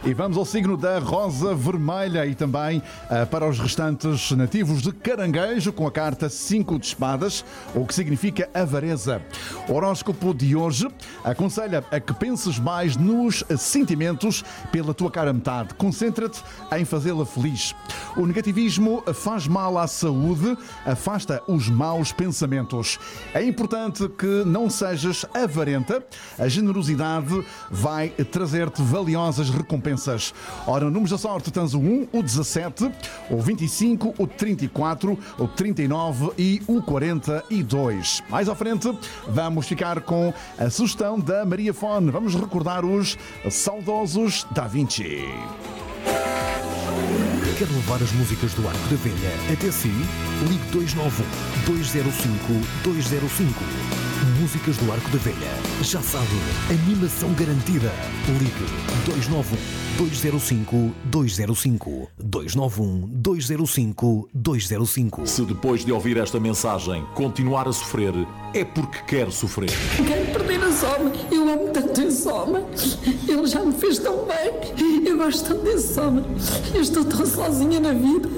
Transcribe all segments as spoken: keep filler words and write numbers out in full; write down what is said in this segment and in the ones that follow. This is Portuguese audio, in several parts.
E vamos ao signo da Rosa Vermelha e também uh, para os restantes nativos de Caranguejo com a carta cinco de espadas, o que significa avareza. O horóscopo de hoje aconselha a que penses mais nos sentimentos pela tua cara metade. Concentra-te em fazê-la feliz. O negativismo faz mal à saúde, afasta os maus pensamentos. É importante que não sejas avarenta. A generosidade vai trazer-te valiosas recompensas. Ora, números da sorte tens o um, o dezassete, o vinte e cinco, o trinta e quatro, o trinta e nove e o quarenta e dois. Mais à frente, vamos ficar com a sugestão da Maria Fone. Vamos recordar os saudosos Da Vinci. Quer levar as músicas do Arco da Velha até si? Ligue dois nove um, dois zero cinco, dois zero cinco. Músicas do Arco da Velha. Já sabe, animação garantida. Ligue dois nove um, dois zero cinco, dois zero cinco. dois nove um, dois zero cinco, dois zero cinco. Se depois de ouvir esta mensagem continuar a sofrer, é porque quer sofrer. Quero perder a Soma. Eu amo tanto esse Soma. Ele já me fez tão bem. Eu gosto tanto desse Soma. Eu estou tão sozinha na vida.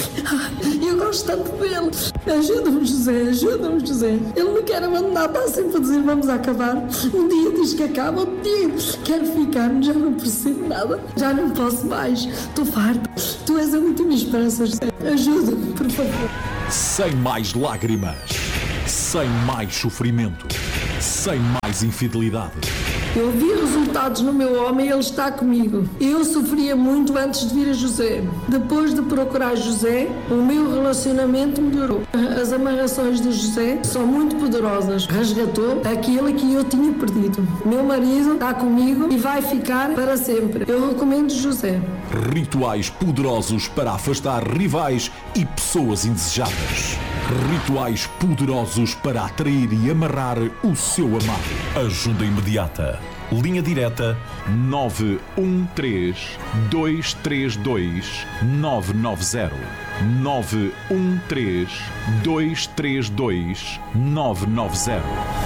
Eu gosto tanto dele. Ajuda-me, José. Ajuda-me, José. Ele me quer abandonar. Está sempre a dizer vamos acabar. Um dia diz que acaba. Outro dia quero ficar. Já não percebo nada. Já não posso mais. Estou farta. Tu és a última esperança, José. Ajuda-me, por favor. Sem mais lágrimas. Sem mais sofrimento. Sem mais infidelidade. Eu vi resultados no meu homem e ele está comigo. Eu sofria muito antes de vir a José. Depois de procurar José, o meu relacionamento melhorou. As amarrações de José são muito poderosas. Resgatou aquilo que eu tinha perdido. Meu marido está comigo e vai ficar para sempre. Eu recomendo José. Rituais poderosos para afastar rivais e pessoas indesejadas. Rituais poderosos para atrair e amarrar o seu amado. Ajuda imediata. Linha direta nove um três, dois três dois, nove nove zero. nove um três, dois três dois, nove nove zero.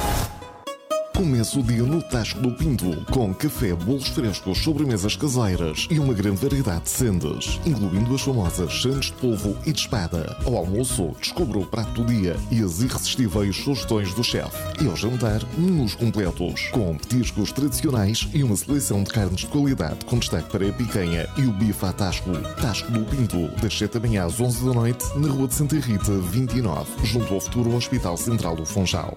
Comece o dia no Tasco do Pinto, com café, bolos frescos, sobremesas caseiras e uma grande variedade de sendas, incluindo as famosas sandes de polvo e de espada. Ao almoço, descubra o prato do dia e as irresistíveis sugestões do chefe. E ao jantar, menus completos, com petiscos tradicionais e uma seleção de carnes de qualidade, com destaque para a picanha e o bife à Tasco. Tasco do Pinto, das sete da manhã às onze da noite, na Rua de Santa Rita, vinte e nove, junto ao futuro Hospital Central do Funchal.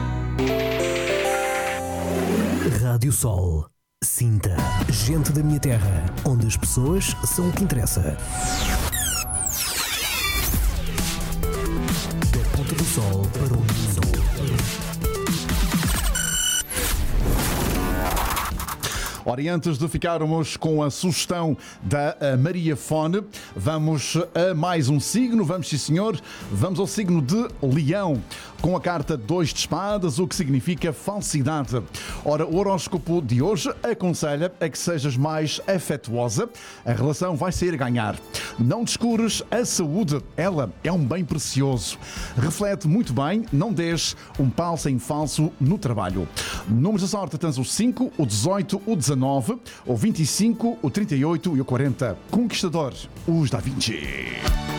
Rádio Sol. Sinta. Gente da minha terra, onde as pessoas são o que interessa. Da Ponta do Sol para o mundo. Ora, e antes de ficarmos com a sugestão da Maria Fone, vamos a mais um signo. Vamos, sim senhor, vamos ao signo de Leão, com a carta dois de espadas, o que significa falsidade. Ora, o horóscopo de hoje aconselha a que sejas mais afetuosa. A relação vai ser ganhar. Não descures a saúde, ela é um bem precioso. Reflete muito bem, não des um pau sem falso no trabalho. Números da sorte tens o cinco, o dezoito, o dezanove, o vinte e cinco, o trinta e oito e o quarenta. Conquistador, os Da Vinci.